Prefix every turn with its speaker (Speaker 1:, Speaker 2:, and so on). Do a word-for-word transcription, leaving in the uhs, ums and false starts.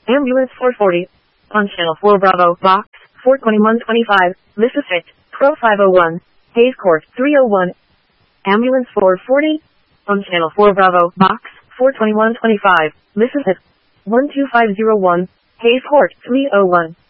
Speaker 1: Ambulance four forty. On channel four Bravo, box four twenty-one twenty-five, this is Fit, Pro five oh one, Hayes Court three oh one. Ambulance four forty. On channel four Bravo, box four twenty-one twenty-five, this is It, one two five oh one, Hayes Court three oh one.